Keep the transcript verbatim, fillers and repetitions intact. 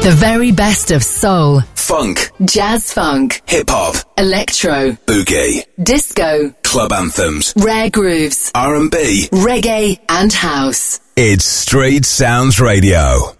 The very best of soul, funk, jazz funk, hip-hop, electro, boogie, disco, club anthems, rare grooves, R and B, reggae and house. It's Street Sounds Radio.